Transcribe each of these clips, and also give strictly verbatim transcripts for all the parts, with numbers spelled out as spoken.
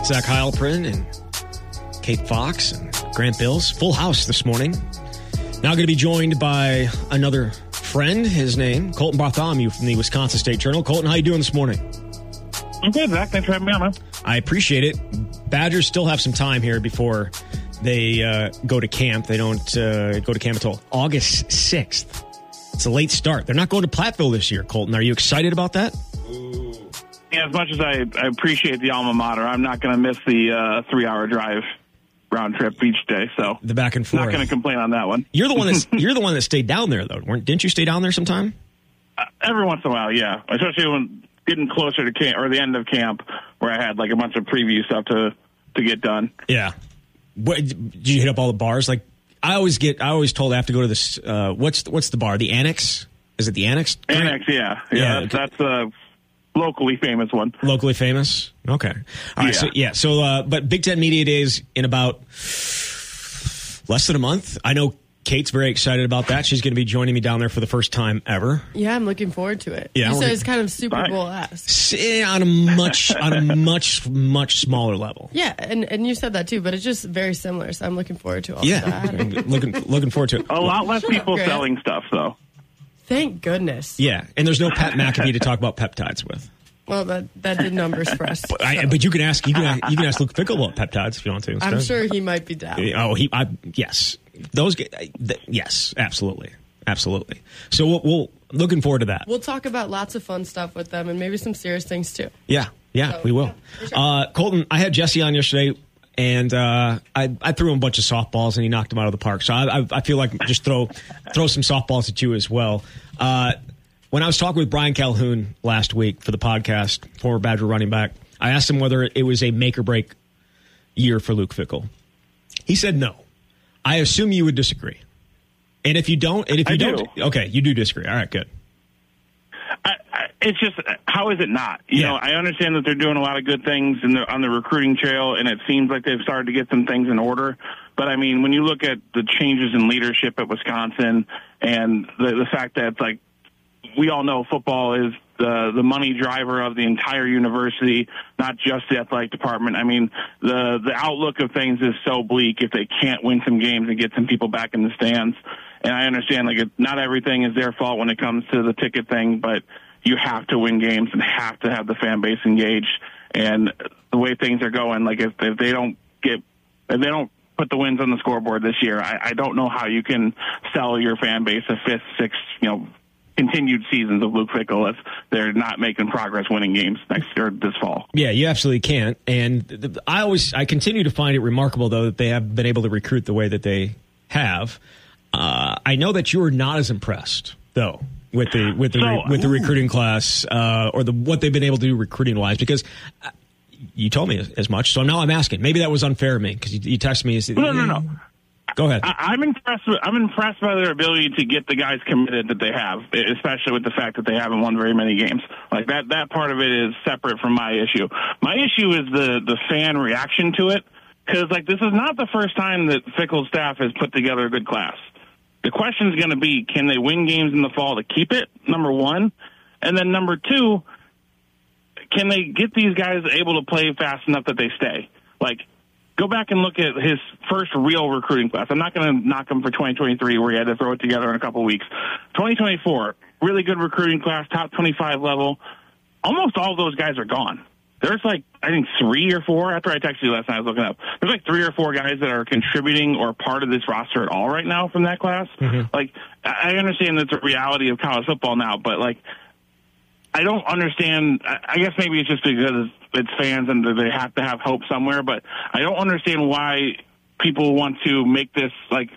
Zach Heilprin and Kate Fox and Grant Bills. Full house this morning. Now going to be joined by another friend. His name, Colton Bartholomew from the Wisconsin State Journal. Colton, how you doing this morning? I'm good, Zach. Thanks for having me on, man. I appreciate it. Badgers still have some time here before they uh, go to camp. They don't uh, go to camp until August sixth. It's a late start. They're not going to Platteville this year, Colton. Are you excited about that? Yeah, as much as I, I appreciate the alma mater, I'm not going to miss the uh, three-hour drive round trip each day. So the back and forth. Not going to complain on that one. You're the one that's you're the one that stayed down there though, weren't? Didn't you stay down there sometime? Uh, every once in a while, yeah. Especially when getting closer to camp or the end of camp, where I had like a bunch of preview stuff to to get done. Yeah. What, did you hit up all the bars? Like I always get, I always told I have to go to this. Uh, what's what's the bar? The Annex? Is it the Annex? Annex, yeah, yeah. Yeah. That's, that's a locally famous one. Locally famous? Okay. All right. Yeah. So, yeah. So, uh, but Big Ten Media Days in about less than a month. I know Kate's very excited about that. She's going to be joining me down there for the first time ever. Yeah, I'm looking forward to it. Yeah, you we're- said it's kind of Super Bowl-esque. On a much, on a much, much smaller level. Yeah, and, and you said that too, but it's just very similar, so I'm looking forward to all Yeah. of that. looking, looking forward to it. A lot less Sure, people Grant. selling stuff, though. Thank goodness. Yeah. And there's no Pat McAfee to talk about peptides with. Well, that, that did numbers for us. But, I, so. but you can ask, you can, you can ask Luke Fickle about peptides if you want to. I'm sure he might be down. Oh, he, I, yes. Those, th- yes, absolutely. Absolutely. So we'll, we'll, looking forward to that. We'll talk about lots of fun stuff with them and maybe some serious things too. Yeah, yeah, So, we will. yeah, for sure. uh, Colton, I had Jesse on yesterday, and uh, I, I threw him a bunch of softballs, and he knocked them out of the park. So I, I, I feel like just throw throw some softballs at you as well. Uh, when I was talking with Brian Calhoun last week for the podcast, former Badger running back, I asked him whether it was a make or break year for Luke Fickell. He said no. I assume you would disagree. And if you don't, and if you I don't, do. okay, you do disagree. All right, good. I, I, it's just, how is it not? You Yeah. know, I understand that they're doing a lot of good things in the, on the recruiting trail, and it seems like they've started to get some things in order. But, I mean, when you look at the changes in leadership at Wisconsin and the, the fact that, it's like, we all know football is the the money driver of the entire university, not just the athletic department. I mean, the the outlook of things is so bleak if they can't win some games and get some people back in the stands. And I understand, like, it, not everything is their fault when it comes to the ticket thing, but you have to win games and have to have the fan base engaged. And the way things are going, like, if, if they don't get, if they don't put the wins on the scoreboard this year, I, I don't know how you can sell your fan base a fifth, sixth, you know, continued seasons of Luke Fickell if they're not making progress winning games next year, this fall. Yeah, you absolutely can't. And th- th- I always, I continue to find it remarkable, though, that they have been able to recruit the way that they have. Uh, I know that you are not as impressed, though, with the with the re- So, with the ooh. recruiting class uh, or the what they've been able to do recruiting wise, because uh, you told me as, as much. So now I'm asking. Maybe that was unfair of me because you, you texted me. And said, No, no, no. Go ahead. I, I'm impressed. With, I'm impressed by their ability to get the guys committed that they have, especially with the fact that they haven't won very many games. Like that, that part of it is separate from my issue. My issue is the the fan reaction to it, because like this is not the first time that Fickell's staff has put together a good class. The question is going to be, can they win games in the fall to keep it? Number one, and then number two, can they get these guys able to play fast enough that they stay? Like, go back and look at his first real recruiting class. I'm not going to knock him for twenty twenty-three where he had to throw it together in a couple weeks. twenty twenty-four, really good recruiting class, top twenty-five level. Almost all of those guys are gone. There's like, I think three or four, after I texted you last night, I was looking up. There's like three or four guys that are contributing or part of this roster at all right now from that class. Mm-hmm. Like, I understand that's a reality of college football now, but like, I don't understand. I guess maybe it's just because it's fans and they have to have hope somewhere, but I don't understand why people want to make this like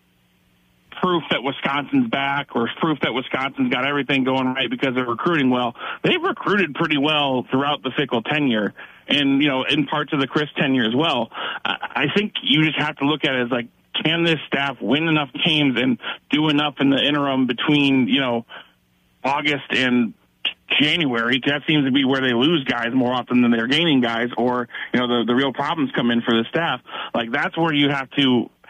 proof that Wisconsin's back or proof that Wisconsin's got everything going right because they're recruiting well. They've recruited pretty well throughout the Fickell tenure and, you know, in parts of the Chris tenure as well. I think you just have to look at it as like, can this staff win enough games and do enough in the interim between, you know, August and January? That seems to be where they lose guys more often than they're gaining guys, or, you know, the, the real problems come in for the staff. Like, that's where you have to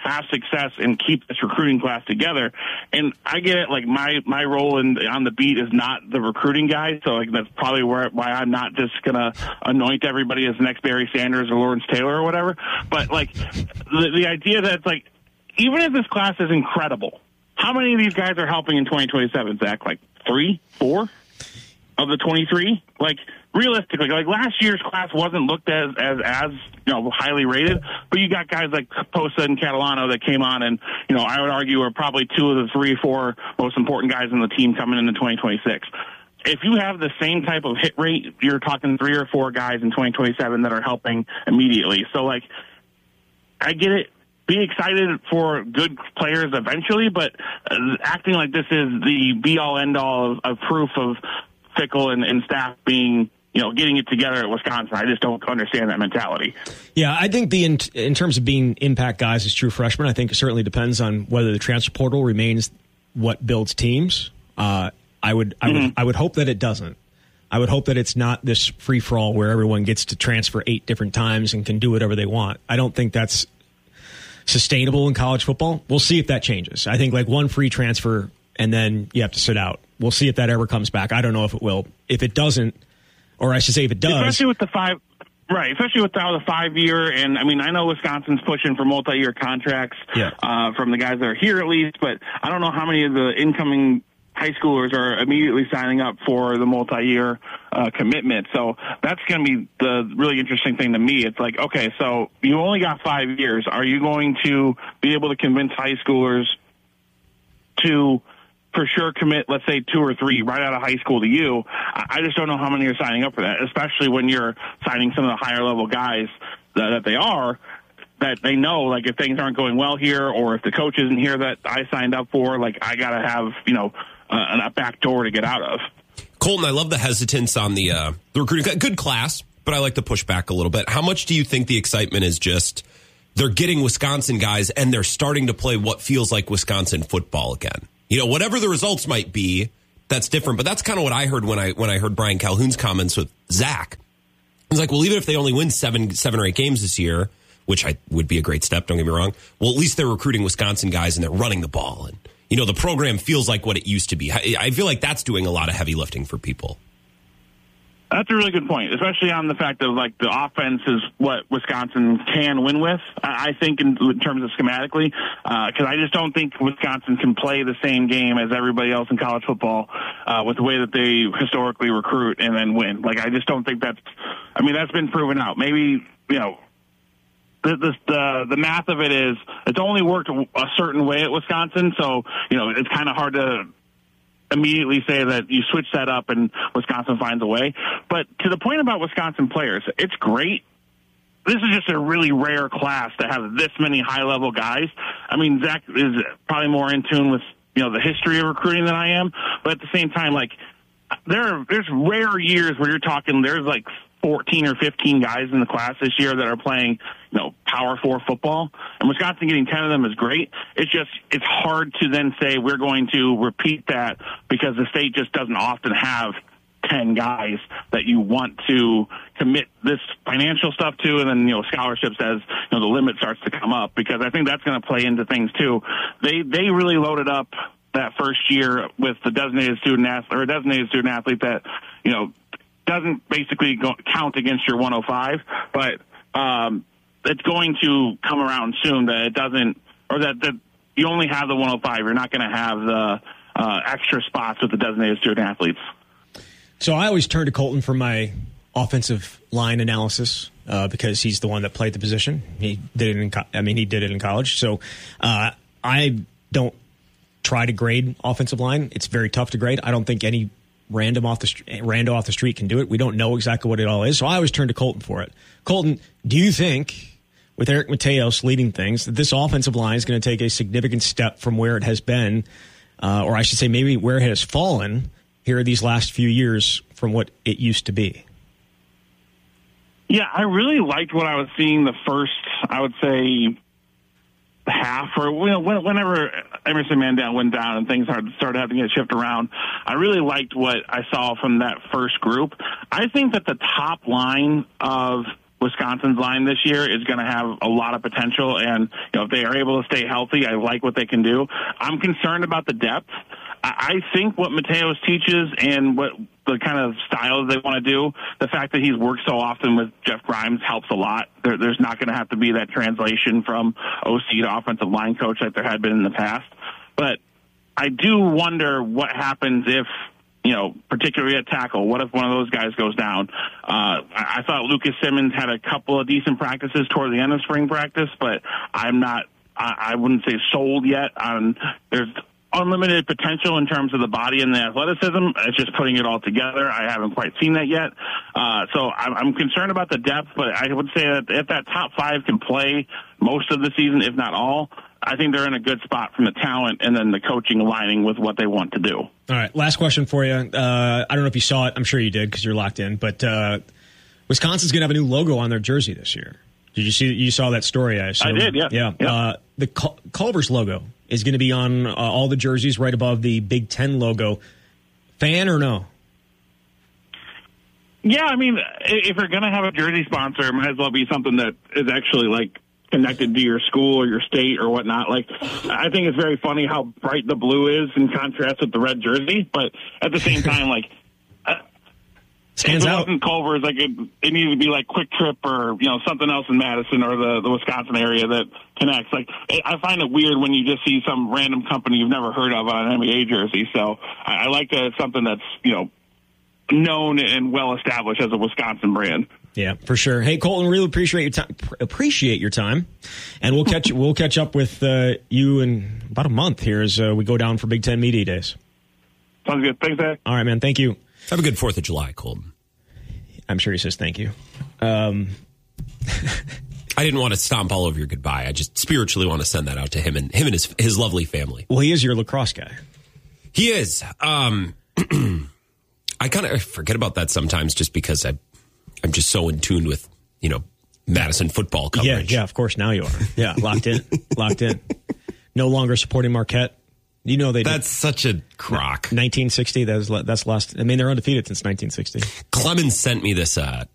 have success and keep this recruiting class together. And I get it, like my, my role in, on the beat is not the recruiting guy. So like that's probably where, why I'm not just going to anoint everybody as the next Barry Sanders or Lawrence Taylor or whatever. But like the, the idea that it's like, even if this class is incredible, how many of these guys are helping in twenty twenty-seven, Zach? Like three, four of the twenty-three? Like, realistically, like last year's class wasn't looked as, as, as, you know, highly rated, but you got guys like Posa and Catalano that came on and, you know, I would argue are probably two of the three, four most important guys in the team coming into twenty twenty-six. If you have the same type of hit rate, you're talking three or four guys in twenty twenty-seven that are helping immediately. So, like, I get it. Be excited for good players eventually, but uh, acting like this is the be-all, end-all of, of proof of Fickell and, and staff being, you know, getting it together at Wisconsin, I just don't understand that mentality. Yeah, I think the in, in terms of being impact guys as true freshmen, I think it certainly depends on whether the transfer portal remains what builds teams. Uh, I would, I mm-hmm. would, I would hope that it doesn't. I would hope that it's not this free for all where everyone gets to transfer eight different times and can do whatever they want. I don't think that's sustainable in college football. We'll see if that changes. I think like one free transfer and then you have to sit out. We'll see if that ever comes back. I don't know if it will. If it doesn't, or I should say if it does. Especially with the five, right, especially with the five year, and I mean, I know Wisconsin's pushing for multi-year contracts yeah. uh, from the guys that are here at least, but I don't know how many of the incoming high schoolers are immediately signing up for the multi-year uh, commitment. So that's going to be the really interesting thing to me. It's like, okay, so you only got five years. Are you going to be able to convince high schoolers to for sure commit, let's say, two or three right out of high school to you? I just don't know how many are signing up for that, especially when you're signing some of the higher level guys that, that they are, that they know, like, if things aren't going well here or if the coach isn't here that I signed up for, like, I got to have, you know, Uh, a back door to get out of. Colton, I love the hesitance on the, uh, the recruiting. Good class, but I like to push back a little bit. How much do you think the excitement is just they're getting Wisconsin guys and they're starting to play what feels like Wisconsin football again? You know, whatever the results might be, that's different. But that's kind of what I heard when I when I heard Brian Calhoun's comments with Zach. He's like, well, even if they only win seven seven or eight games this year, which I would be a great step, don't get me wrong, well, at least they're recruiting Wisconsin guys and they're running the ball and, you know, the program feels like what it used to be. I feel like that's doing a lot of heavy lifting for people. That's a really good point, especially on the fact of, like, the offense is what Wisconsin can win with, I think, in, in terms of schematically, because uh, I just don't think Wisconsin can play the same game as everybody else in college football uh, with the way that they historically recruit and then win. Like, I just don't think that's, I mean, that's been proven out. Maybe, you know, The, the the the math of it is it's only worked a certain way at Wisconsin, so you know it's kind of hard to immediately say that you switch that up and Wisconsin finds a way. But to the point about Wisconsin players, it's great. This is just a really rare class to have this many high level guys. I mean, Zach is probably more in tune with you know the history of recruiting than I am, but at the same time, like there are, there's rare years where you're talking there's like fourteen or fifteen guys in the class this year that are playing, you know, Power Four football, and Wisconsin getting ten of them is great. It's just, it's hard to then say we're going to repeat that because the state just doesn't often have ten guys that you want to commit this financial stuff to, and then, you know, scholarships as, you know, the limit starts to come up, because I think that's going to play into things too. They, they really loaded up that first year with the designated student athlete, or a designated student athlete that, you know, doesn't basically go, count against your one oh five, but um, it's going to come around soon that it doesn't, or that, that you only have the one oh five. You're not going to have the uh, extra spots with the designated student athletes. So I always turn to Colton for my offensive line analysis uh, because he's the one that played the position. He did it in, co- I mean, he did it in college. So uh, I don't try to grade offensive line. It's very tough to grade. I don't think any random off the rando off the street can do it. We don't know exactly what it all is, so I always turn to Colton for it. Colton, do you think, with Eric Mateos leading things, that this offensive line is going to take a significant step from where it has been, uh, or I should say maybe where it has fallen here these last few years from what it used to be? Yeah, I really liked what I was seeing the first, I would say, half, or you know, whenever Emerson Mandel went down and things started having to get shifted around, I really liked what I saw from that first group. I think that the top line of Wisconsin's line this year is going to have a lot of potential. And, you know, if they are able to stay healthy, I like what they can do. I'm concerned about the depth. I think what Mateos teaches and what the kind of styles they want to do, the fact that he's worked so often with Jeff Grimes helps a lot. There, there's not going to have to be that translation from O C to offensive line coach like there had been in the past. But I do wonder what happens if, you know, particularly at tackle, what if one of those guys goes down? Uh, I, I thought Lucas Simmons had a couple of decent practices toward the end of spring practice, but I'm not, I, I wouldn't say sold yet on, there's unlimited potential in terms of the body and the athleticism. It's just putting it all together. I haven't quite seen that yet. Uh, so I'm, I'm concerned about the depth, but I would say that if that top five can play most of the season, if not all, I think they're in a good spot from the talent and then the coaching aligning with what they want to do. All right, last question for you. Uh, I don't know if you saw it. I'm sure you did because you're locked in. But uh, Wisconsin's going to have a new logo on their jersey this year. Did you see? You saw that story? I assume. I did. Yeah. Yeah. yeah. Uh, the Cul- Culver's logo is going to be on uh, all the jerseys, right above the Big Ten logo. Fan or no? Yeah, I mean, if you're going to have a jersey sponsor, it might as well be something that is actually like connected to your school or your state or whatnot. Like, I think it's very funny how bright the blue is in contrast with the red jersey, but at the same time, like, uh, stands if it out. wasn't Culver's, like it, it needed to be like Quick Trip or, you know, something else in Madison or the, the Wisconsin area that connects. Like, I find it weird when you just see some random company you've never heard of on an N B A jersey. So I, I like that it's something that's, you know, known and well established as a Wisconsin brand. Yeah, for sure. Hey, Colton, really appreciate your time. Appreciate your time, and we'll catch we'll catch up with uh, you in about a month here as uh, we go down for Big Ten Media Days. Sounds good. Thanks, Zach. All right, man. Thank you. Have a good Fourth of July, Colton. I'm sure he says thank you. Um, I didn't want to stomp all over your goodbye. I just spiritually want to send that out to him and him and his his lovely family. Well, he is your lacrosse guy. He is. Um, I kind of forget about that sometimes, just because I. I'm just so in tune with, you know, Madison football coverage. Yeah, yeah, of course. Now you are. Yeah, locked in. Locked in. No longer supporting Marquette. You know they That's did. Such a crock. nineteen sixty, that's, that's last. I mean, they're undefeated since nineteen sixty. Clemens sent me this uh,